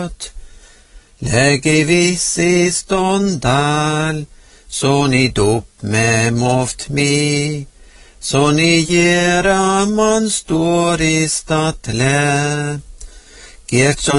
möt. Lägg i viss i ståndal, så ni dop med moft mi, så ni gera man står i statle. Gert